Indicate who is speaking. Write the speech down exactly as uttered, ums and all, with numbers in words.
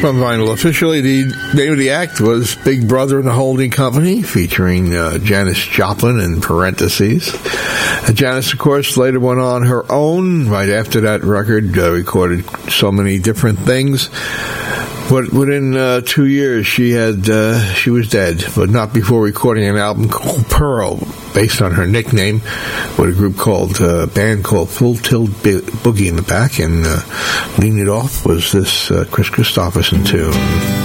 Speaker 1: From vinyl. Officially, the name of the act was Big Brother and the Holding Company, featuring uh, Janis Joplin in parentheses. Uh, Janis, of course, later went on her own. Right after that record, uh, recorded so many different things. But within uh, two years, she had uh, she was dead, but not before recording an album called Pearl, based on her nickname, with a group called uh, band called Full Tilt Boogie in the back, and uh, leading it off was this uh, Chris Christopherson tune.